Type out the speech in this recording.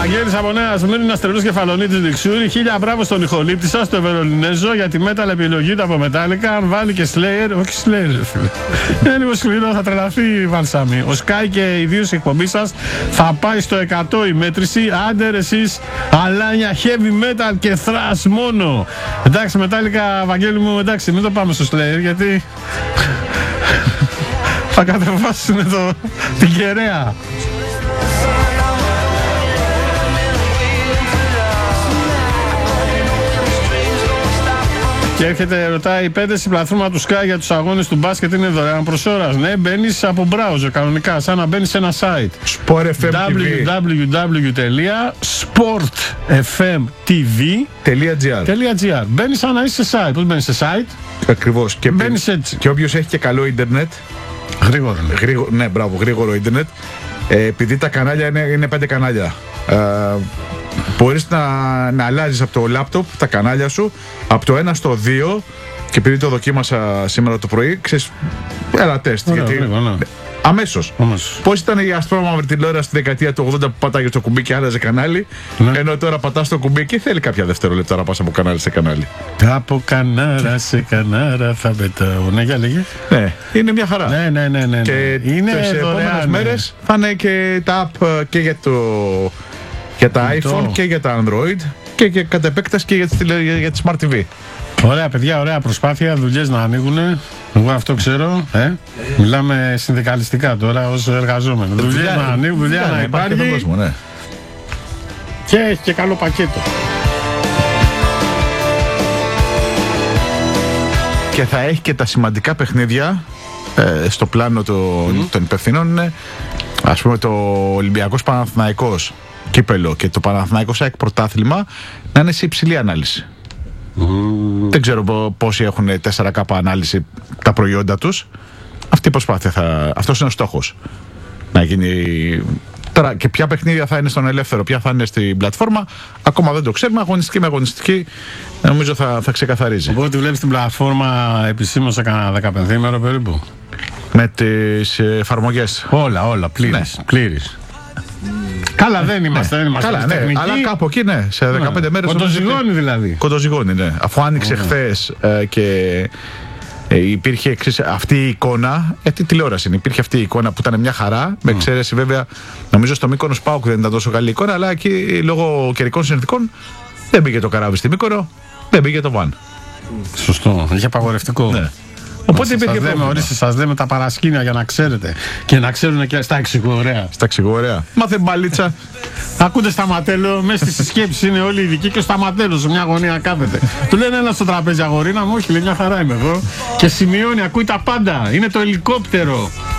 Βαγγέλης από Νέα Σμύρνη, τρελός Κεφαλονίτης Λιξούρη. 1000 μπράβο στον ηχολήπτη σας, στο Βερολινέζο, για τη metal επιλογή του από Metallica. Αν βάλει και Slayer, όχι Slayer, φίλε. Είναι λίγο σκληρό, θα τρελαθεί η Βαλσάμι. Ο Sky και η δύο εκπομπή σας θα πάει στο 100 η μέτρηση. Άντερ εσείς, αλάνια, heavy metal και thrash μόνο. Εντάξει, Metallica, Βαγγέλη μου, εντάξει, μην το πάμε στο Slayer, γιατί θα κατεβάσουν την κεραία. Και έρχεται, ρωτάει, 5 στην πλατφόρμα του Sky για τους αγώνες του μπάσκετ είναι δωρεάν προς ώρας. Ναι, μπαίνεις από browser κανονικά, σαν να μπαίνεις σε ένα site. Sport FM TV. www.sportfmtv.gr. Μπαίνεις σαν να είσαι σε site. Πώς μπαίνεις σε site? Ακριβώς. Και μπαίνεις έτσι. Και όποιος έχει και καλό ίντερνετ. Γρήγορο. Ναι, μπράβο, γρήγορο ίντερνετ. Επειδή τα κανάλια είναι 5 κανάλια. Μπορείς να αλλάζεις από το λάπτοπ τα κανάλια σου από το 1 στο 2, και επειδή το δοκίμασα σήμερα το πρωί, ξέρεις, ένα τεστ. Αμέσως. Πώς ήταν η ασπρόμαυρη τηλεόραση στη δεκαετία του 80 που πάταγε το κουμπί και άλλαζε κανάλι, ενώ τώρα πατάς το κουμπί και θέλει κάποια δευτερόλεπτα να πας από κανάλι σε κανάλι. Από κανάρα σε κανάρα θα πετάω. Ναι, για λέγε. Ναι, είναι μια χαρά. Ναι. Και είναι τις επόμενες μέρες θα είναι και τα app και για τα iPhone και για τα Android και κατ' επέκταση και για τη Smart TV. Ωραία παιδιά, ωραία προσπάθεια, δουλειές να ανοίγουν. Εγώ αυτό ξέρω. Μιλάμε συνδικαλιστικά τώρα ως εργαζόμενοι. Δουλειές να ανοίγουν, δουλειά να υπάρχει. Κόσμο, ναι. Και έχει και καλό πακέτο. Και θα έχει και τα σημαντικά παιχνίδια στο πλάνο των υπευθύνων. Ας πούμε το Ολυμπιακός Παναθηναϊκός κύπελο και το Παναθηναϊκός ΑΕΚ πρωτάθλημα να είναι σε υψηλή ανάλυση. Δεν ξέρω πόσοι έχουν 4K ανάλυση τα προϊόντα τους. Αυτή η προσπάθεια αυτός είναι ο στόχος. Να γίνει. Τώρα και ποια παιχνίδια θα είναι στον ελεύθερο, ποια θα είναι στην πλατφόρμα, ακόμα δεν το ξέρουμε. Αγωνιστική με αγωνιστική, νομίζω θα ξεκαθαρίζει. Οπότε βλέπεις την πλατφόρμα επισήμως σε κανένα 15 ημέρο περίπου. Με τις εφαρμογές. Όλα, πλήρης. Καλά, δεν είμαστε. Καλά, ναι, αλλά κάπου εκεί, ναι, σε 15 μέρες. Κοντοζυγώνει δηλαδή. Κοντοζυγώνει, ναι. Αφού άνοιξε χθες και υπήρχε αυτή η εικόνα, τη τηλεόραση είναι. Υπήρχε αυτή η εικόνα που ήταν μια χαρά, με εξαίρεση βέβαια, νομίζω στο Μύκονος ΠΑΟΚ δεν ήταν τόσο καλή εικόνα, αλλά εκεί λόγω καιρικών συνθηκών δεν πήγε το καράβι στη Μύκονο, δεν πήγε το βαν. Σωστό, είχε απαγορευτικό. Ναι. Οπότε σας λέμε τα παρασκήνια για να ξέρετε. Και να ξέρουν και στα εξηγορέα. Μάθε μπαλίτσα. Ακούτε Σταματέλο, μέσα στη συσκέψη είναι όλοι οι ειδικοί και ο Σταματέλος σε μια γωνία κάθεται. Του λένε ένα στο τραπέζι, αγορίνα μου, όχι, λέει, μια χαρά είμαι εδώ. Και σημειώνει, ακούει τα πάντα. Είναι το ελικόπτερο.